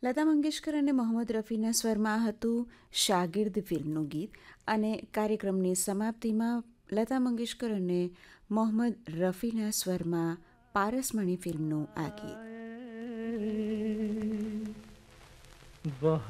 લતા મંગેશકર અને મોહમ્મદ રફીના સ્વરમાં હતું શાગિર્દ ફિલ્મનું ગીત, અને કાર્યક્રમની સમાપ્તિમાં લતા મંગેશકર અને મોહમ્મદ રફીના સ્વરમાં પારસમણી ફિલ્મનું આ ગીત.